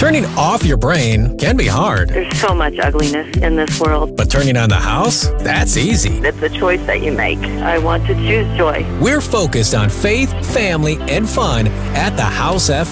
Turning off your brain can be hard, There's so much ugliness in this world. but turning on the house? That's easy. It's a choice that you make. I want to choose joy. We're focused on faith, family, and fun at the House FM.